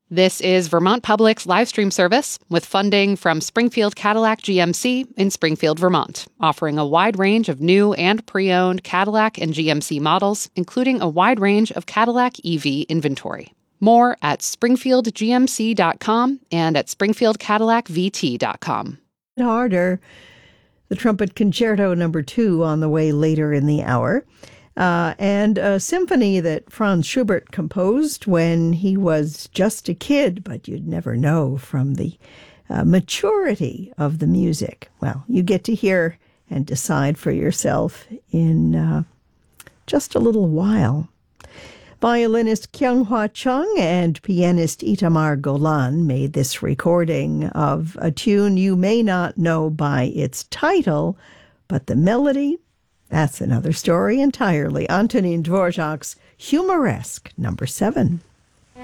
This is Vermont Public's live stream service with funding from Springfield Cadillac GMC in Springfield, Vermont, offering a wide range of new and pre-owned Cadillac and GMC models, including a wide range of Cadillac EV inventory. More at springfieldgmc.com and at springfieldcadillacvt.com. Harder, the Trumpet Concerto No. 2 on the way later in the hour. And a symphony that Franz Schubert composed when he was just a kid, but you'd never know from the maturity of the music. Well, you get to hear and decide for yourself in just a little while. Violinist Kyung-Hwa Chung and pianist Itamar Golan made this recording of a tune you may not know by its title, but the melody, that's another story entirely. Antonin Dvorak's Humoresque, No. 7.